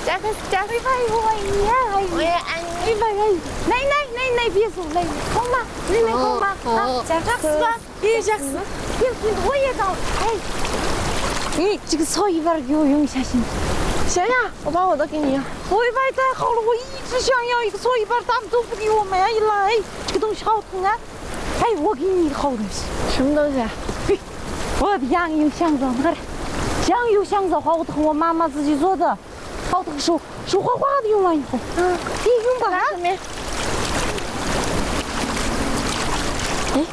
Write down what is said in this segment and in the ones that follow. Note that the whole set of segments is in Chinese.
加个加个，我也爱你。 奶别说奶，好吗？奶好吗？啊，加个是吧？别加是，我也搞。哎，你这个草一半给我用一下行？ 行呀，我把我的给你。 草一半太好了，我一直想要一个草一半，他们都不给我买来，这个东西好疼啊！哎，我给你一个好东西。 什么东西？ 我的羊油香皂，看，羊油香皂好疼，我妈妈自己做的，好疼，手哗哗的，用完以后，你用吧。 这边。 哎，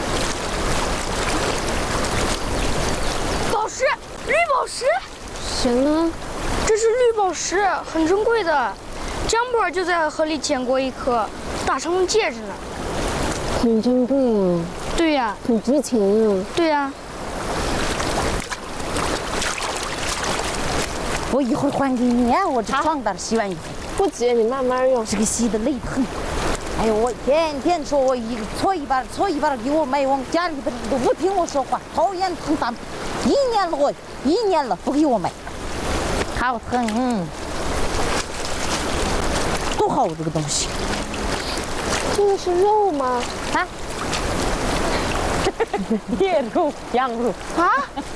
宝石，绿宝石。 什么？ 这是绿宝石，很珍贵的。江波就在河里捡过一颗，打成戒指呢。 很珍贵啊。 对呀。 很值钱啊。 对呀。 我一会儿还给你啊！我这床单洗完以后。 不急，你慢慢用。 这个洗的累疼。哎呦，我天天说我一个搓一半给我买，往家里边都不听我说话，讨厌疼他们。一年了不给我买，好疼。多好这个东西。 这个是肉吗？ 啊？野肉，羊肉啊？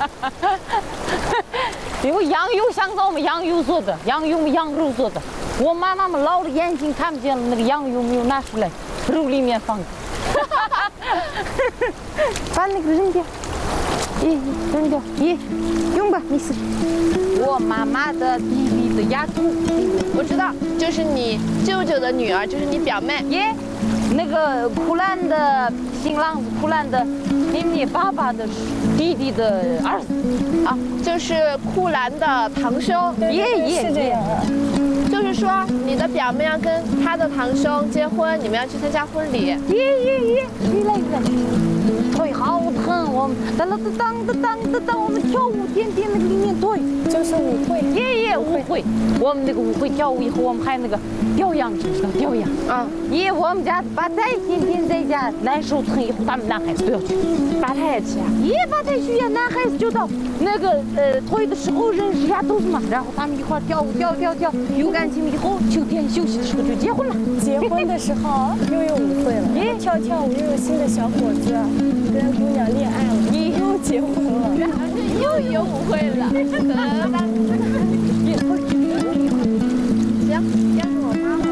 因为羊油香皂嘛，羊油做的，羊肉做的。我妈妈们老了眼睛看不见了，那个羊油没有拿出来，肉里面放的。把那个扔掉，扔掉，用吧，没事。我妈妈的弟弟的丫头， 我知道，就是你舅舅的女儿，就是你表妹。 那个库兰的新郎子，库兰的你爸爸的弟弟的儿子啊，就是库兰的堂兄。 是这样。 就是说，你的表妹要跟他的堂兄结婚，你们要去参加婚礼。 你来，腿好疼，我们当我们跳舞，天天那个里面腿。 就是舞会。 舞会，我们那个舞会跳舞以后，我们还有那个调羊，知道调羊啊？我们家八太天天在家难受疼，以后他们男孩子都要去。 八太也去啊？ 八太去呀，男孩子就到那个退的时候认识丫头子嘛，然后他们一块跳舞跳，有感情以后秋天休息的时候就结婚了。 结婚的时候又有舞会了，跳舞又有新的小伙子跟姑娘恋爱了，你又结婚了， 又有舞会了。